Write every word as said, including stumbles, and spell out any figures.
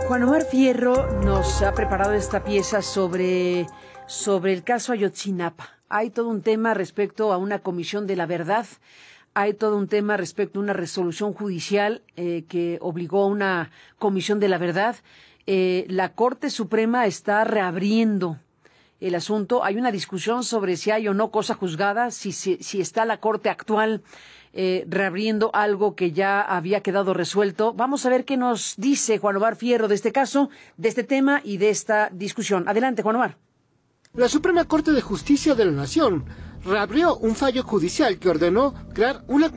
Juan Omar Fierro nos ha preparado esta pieza sobre, sobre el caso Ayotzinapa. Hay todo un tema respecto a una comisión de la verdad. Hay todo un tema respecto a una resolución judicial eh, que obligó a una comisión de la verdad. Eh, la Corte Suprema está reabriendo el asunto. Hay una discusión sobre si hay o no cosa juzgada, si, si, si está la Corte actual eh, reabriendo algo que ya había quedado resuelto. Vamos a ver qué nos dice Juan Omar Fierro de este caso, de este tema y de esta discusión. Adelante, Juan Omar. La Suprema Corte de Justicia de la Nación reabrió un fallo judicial que ordenó crear una